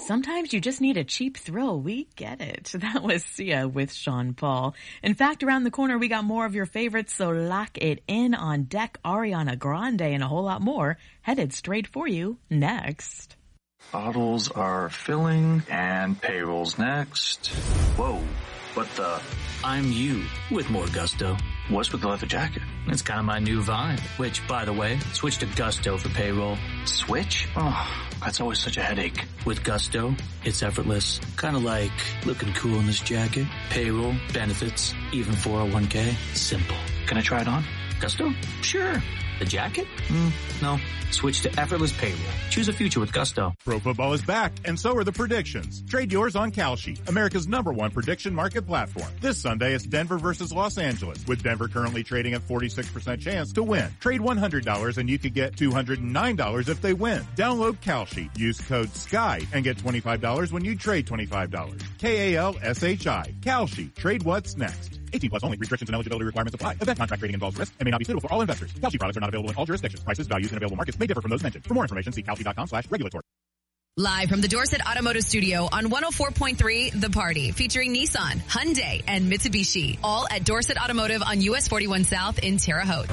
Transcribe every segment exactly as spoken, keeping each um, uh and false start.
Sometimes you just need a cheap thrill. We get it. That was Sia with Sean Paul. In fact, around the corner, we got more of your favorites, so lock it in. On deck, Ariana Grande and a whole lot more headed straight for you next. Bottles are filling and payrolls next. Whoa, what the? I'm you with more gusto. What's with the leather jacket? It's kind of my new vibe, which, by the way, switch to Gusto for payroll. Switch? Oh, that's always such a headache. With Gusto, it's effortless. Kind of like looking cool in this jacket. Payroll, benefits, even four oh one k. Simple. Can I try it on? Gusto? Sure. The jacket? Mm, no. Switch to effortless payroll. Choose a future with Gusto. Pro football is back, and so are the predictions. Trade yours on Kalshi, America's number one prediction market platform. This Sunday, it's Denver versus Los Angeles, with Denver currently trading at forty-six percent chance to win. Trade one hundred dollars and you could get two hundred nine dollars if they win. Download Kalshi, use code SKY, and get twenty-five dollars when you trade twenty-five dollars. K A L S H I. Kalshi. Trade what's next. eighteen plus only. Restrictions and eligibility requirements apply. Event contract trading involves risk and may not be suitable for all investors. Kalshi products are not available in all jurisdictions. Prices, values, and available markets may differ from those mentioned. For more information, see kalshi.com slash regulatory. Live from the Dorset Automotive Studio on one oh four point three The Party, featuring Nissan, Hyundai, and Mitsubishi. All at Dorset Automotive on U S forty-one South in Terre Haute.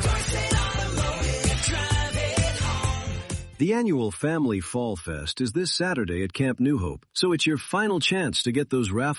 The annual Family Fall Fest is this Saturday at Camp New Hope, so it's your final chance to get those raffle